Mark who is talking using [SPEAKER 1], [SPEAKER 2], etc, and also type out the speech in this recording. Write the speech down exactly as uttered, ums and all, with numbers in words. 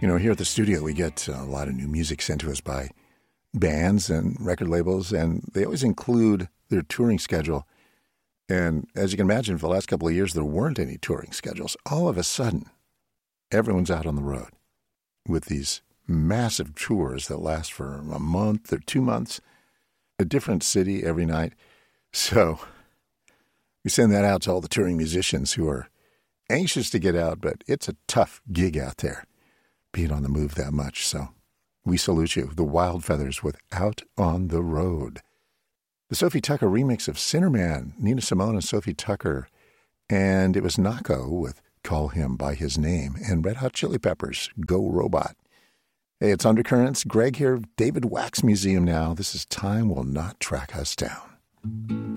[SPEAKER 1] You know, here at the studio, we get a lot of new music sent to us by bands and record labels, and they always include their touring schedule. And as you can imagine, for the last couple of years, there weren't any touring schedules. All of a sudden, everyone's out on the road with these massive tours that last for a month or two months, a different city every night. So we send that out to all the touring musicians who are anxious to get out, but it's a tough gig out there, being on the move that much. So we salute you, the Wild Feathers with Out on the Road. The Sophie Tucker remix of Sinner Man, Nina Simone and Sophie Tucker. And it was Nako with Call Him By His Name, and Red Hot Chili Peppers, Go Robot. Hey, it's Undercurrents. Greg here, David Wax Museum now. This is Time Will Not Track Us Down.